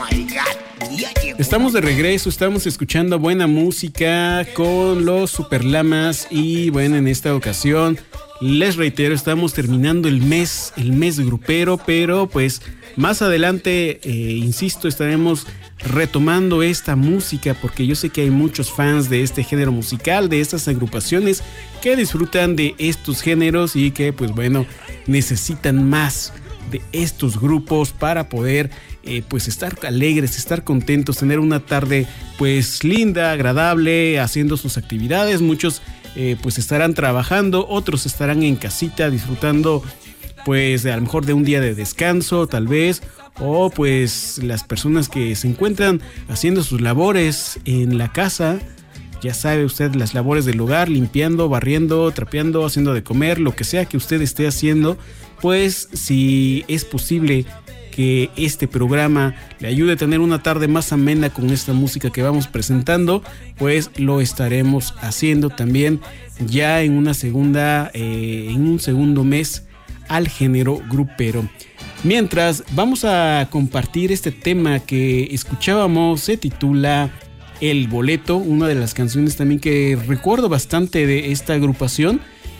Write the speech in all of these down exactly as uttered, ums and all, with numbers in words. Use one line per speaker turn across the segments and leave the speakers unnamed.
Estamos de regreso, estamos escuchando buena música con los Superlamas y bueno, en esta ocasión les reitero, estamos terminando el mes, el mes grupero, pero pues más adelante, eh, insisto, estaremos retomando esta música porque yo sé que hay muchos fans de este género musical, de estas agrupaciones que disfrutan de estos géneros y que pues bueno, necesitan más de estos grupos para poder eh, pues estar alegres, estar contentos, tener una tarde pues linda, agradable, haciendo sus actividades. Muchos eh, pues estarán trabajando, otros estarán en casita disfrutando pues a lo mejor de un día de descanso tal vez, o pues las personas que se encuentran haciendo sus labores en la casa. Ya sabe usted, las labores del hogar, limpiando, barriendo, trapeando, haciendo de comer, lo que sea que usted esté haciendo, pues si es posible que este programa le ayude a tener una tarde más amena con esta música que vamos presentando, pues lo estaremos haciendo también ya en una segunda, eh, en un segundo mes al género grupero. Mientras vamos a compartir este tema que escuchábamos, se titula El Boleto, una de las canciones también que recuerdo bastante de esta agrupación.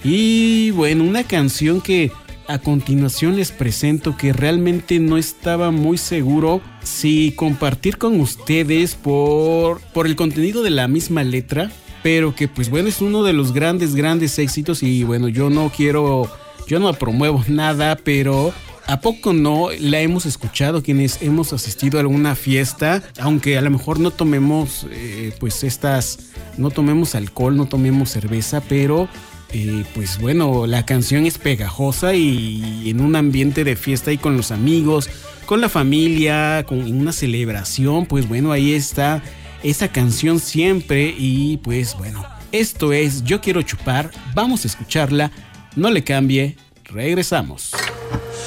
Y bueno, una canción que a continuación les presento, que realmente no estaba muy seguro si compartir con ustedes por, por el contenido de la misma letra, pero que pues bueno, es uno de los grandes, grandes éxitos. Y bueno, yo no quiero, yo no promuevo nada, pero ¿a poco no la hemos escuchado quienes hemos asistido a alguna fiesta? Aunque a lo mejor no tomemos eh, pues estas, no tomemos alcohol, no tomemos cerveza, pero eh, pues bueno, la canción es pegajosa y en un ambiente de fiesta y con los amigos, con la familia, con una celebración, pues bueno, ahí está esa canción siempre. Y pues bueno, esto es Yo Quiero Chupar, vamos a escucharla, no le cambie, regresamos.